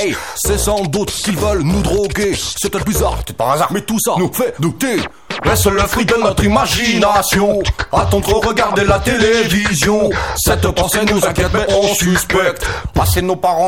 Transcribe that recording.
Hey, c'est sans doute qu'ils veulent nous droguer. C'est peut-être bizarre, peut-être par hasard, mais tout ça nous fait douter. Reste le fruit de notre imagination. A-t-on trop regardé la télévision? Cette pensée nous inquiète mais on suspecte. Passer nos parents